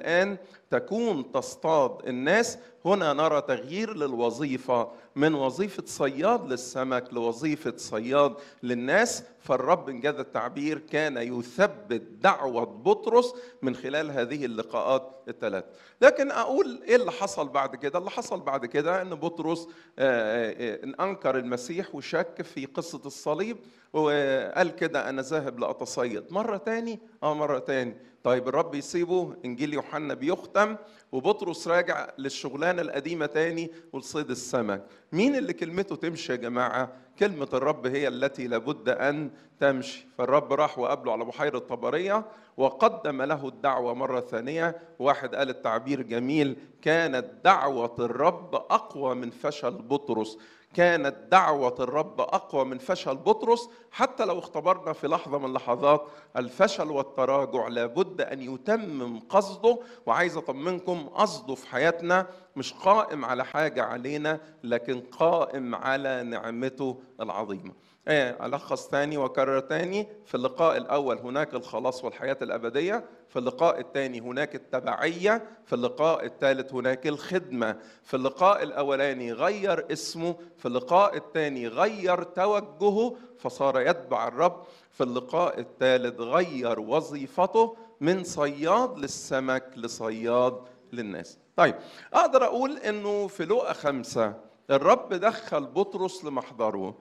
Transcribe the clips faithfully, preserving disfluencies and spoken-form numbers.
الآن تكون تصطاد الناس. هنا نرى تغيير للوظيفة من وظيفة صياد للسمك لوظيفة صياد للناس. فالرب إنجاز التعبير كان يثبت دعوة بطرس من خلال هذه اللقاءات الثلاث. لكن أقول إيه اللي حصل بعد كده؟ اللي حصل بعد كده أن بطرس أنكر المسيح وشك في قصة الصليب وقال كده أنا ذاهب لأتصيد. مرة تاني آه مرة تاني طيب الرب يسيبه، إنجيل يوحنا بيختم وبطرس راجع للشغلانة القديمة تاني ولصيد السمك. مين اللي كلمته تمشي يا جماعة؟ كلمة الرب هي التي لابد أن تمشي. فالرب راح وقابله على بحيرة طبرية وقدم له الدعوة مرة ثانية. واحد قال التعبير جميل: كانت دعوة الرب أقوى من فشل بطرس. كانت دعوة الرب أقوى من فشل بطرس. حتى لو اختبرنا في لحظة من لحظات الفشل والتراجع لابد أن يتمم قصده. وعايز أطمنكم قصده في حياتنا مش قائم على حاجة علينا لكن قائم على نعمته العظيمة. ايه ألخص تاني وكرر تاني: في اللقاء الأول هناك الخلاص والحياة الأبدية، في اللقاء الثاني هناك التبعية، في اللقاء الثالث هناك الخدمة. في اللقاء الأولاني غير اسمه، في اللقاء الثاني غير توجهه فصار يتبع الرب، في اللقاء الثالث غير وظيفته من صياد للسمك لصياد للناس. طيب أقدر أقول أنه في لوقا خمسة الرب دخل بطرس لمحضره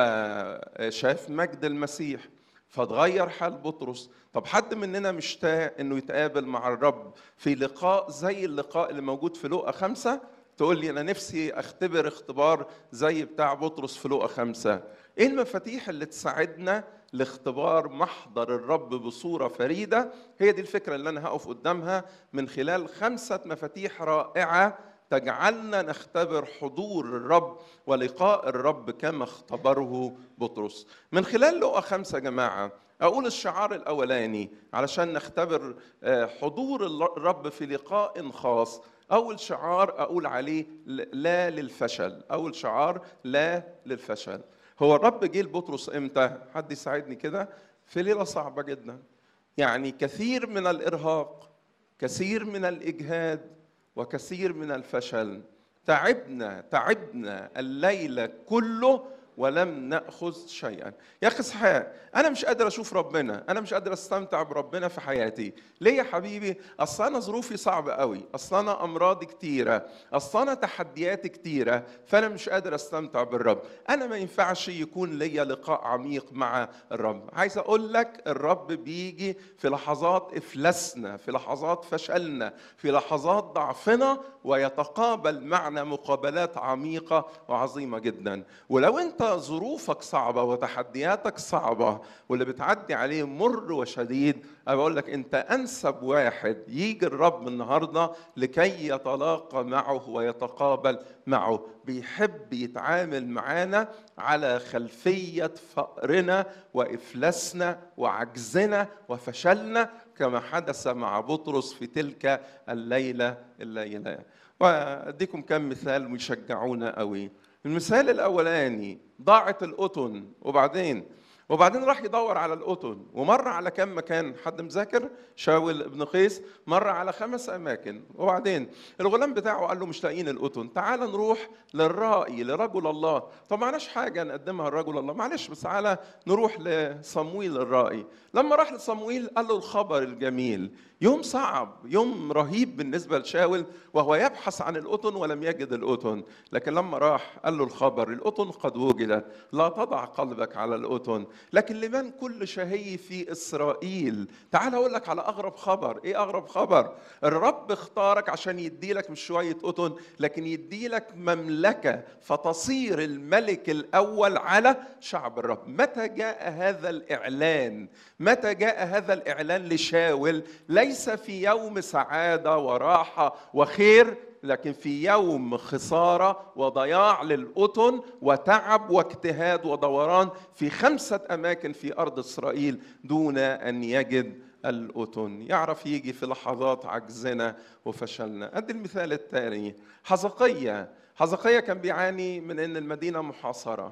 فشاف مجد المسيح فتغير حال بطرس. طب حد مننا مشتاق انه يتقابل مع الرب في لقاء زي اللقاء اللي موجود في لوقا خمسة؟ تقول لي انا نفسي اختبر اختبار زي بتاع بطرس في لوقا خمسة. ايه المفاتيح اللي تساعدنا لاختبار محضر الرب بصورة فريدة؟ هي دي الفكرة اللي انا هقف قدامها من خلال خمسة مفاتيح رائعة تجعلنا نختبر حضور الرب ولقاء الرب كما اختبره بطرس. من خلال لقا خمسة يا جماعة أقول الشعار الأولاني علشان نختبر حضور الرب في لقاء خاص. أول شعار أقول عليه لا للفشل. أول شعار لا للفشل. هو الرب جه لبطرس إمتى؟ حد يساعدني كده؟ في ليلة صعبة جدا، يعني كثير من الإرهاق، كثير من الإجهاد، وكثير من الفشل. تعبنا تعبنا الليل كله ولم نأخذ شيئا. يا أخي اسحاق أنا مش قادر أشوف ربنا، أنا مش قادر أستمتع بربنا في حياتي. ليه يا حبيبي؟ أصل أنا ظروفي صعبة قوي، أصل أنا أمراض كتيرة، أصل أنا تحديات كتيرة، فأنا مش قادر أستمتع بالرب. أنا ما ينفعش يكون لي لقاء عميق مع الرب. عايز أقول لك الرب بيجي في لحظات إفلاسنا، في لحظات فشلنا، في لحظات ضعفنا، ويتقابل معنا مقابلات عميقة وعظيمة جدا. ولو أنت ظروفك صعبة وتحدياتك صعبة واللي بتعدي عليه مر وشديد، أقول لك أنت أنسب واحد يجي الرب النهاردة لكي يتلاقى معه ويتقابل معه. بيحب يتعامل معانا على خلفية فقرنا وإفلاسنا وعجزنا وفشلنا كما حدث مع بطرس في تلك الليلة الليلة. وأديكم كم مثال ويشجعونا قوي. المثال الأولاني ضاعت القطن وبعدين وبعدين راح يدور على القطن ومر على كم مكان. حد مذاكر؟ شاول ابن قيس مر على خمس أماكن وبعدين الغلام بتاعه قال له مش لاقيين القطن، تعال نروح للرائي لرجل الله. طب معناش حاجة نقدمها لرجل الله، معلش بس تعالى نروح لصمويل الرائي. لما راح لصمويل قال له الخبر الجميل. يوم صعب، يوم رهيب بالنسبة لشاول وهو يبحث عن القطن ولم يجد القطن، لكن لما راح قال له الخبر القطن قد وجدت، لا تضع قلبك على القطن. لكن لمن كل شهي في إسرائيل؟ تعال أقول لك على أغرب خبر. إيه أغرب خبر؟ الرب اختارك عشان يديلك مش شوية قطن لكن يديلك مملكة فتصير الملك الأول على شعب الرب. متى جاء هذا الإعلان؟ متى جاء هذا الإعلان لشاول؟ ليس في يوم سعادة وراحة وخير، لكن في يوم خسارة وضياع للقطن وتعب واجتهاد ودوران في خمسة أماكن في أرض إسرائيل دون أن يجد القطن. يعرف يجي في لحظات عجزنا وفشلنا. أدي المثال الثاني، حزقية. حزقية كان بيعاني من أن المدينة محاصرة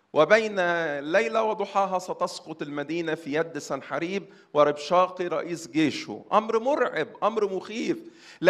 وبين ليلة وضحاها ستسقط المدينة في يد سنحريب وربشاقي رئيس جيشه. أمر مرعب، أمر مخيف.